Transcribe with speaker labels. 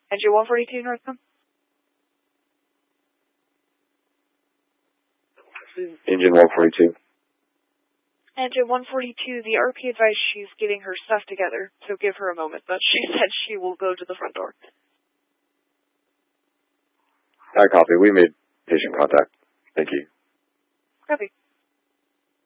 Speaker 1: Engine 142, Northbound.
Speaker 2: Engine 142.
Speaker 1: Engine 142, the RP advised she's getting her stuff together, so give her a moment, but she said she will go to the front door.
Speaker 2: I copy. We made patient contact. Thank you.
Speaker 1: Copy.